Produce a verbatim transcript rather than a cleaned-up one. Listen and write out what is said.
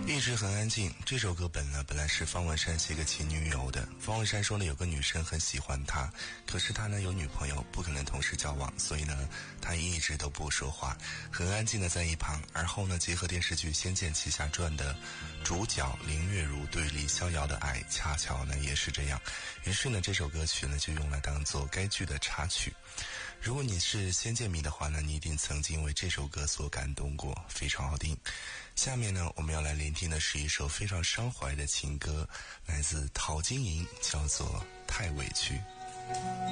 一直很安静。这首歌本来本来是方文山写给前女友的。方文山说呢，有个女生很喜欢他，可是他呢有女朋友，不可能同时交往，所以呢他一直都不说话，很安静的在一旁。而后呢，结合电视剧《仙剑奇侠传》的主角林月如对李逍遥的爱，恰巧呢也是这样。于是呢，这首歌曲呢就用来当做该剧的插曲。如果你是仙剑迷的话呢，你一定曾经为这首歌所感动过，非常好听。下面呢，我们要来聆听的是一首非常伤怀的情歌，来自陶晶莹，叫做《太委屈》。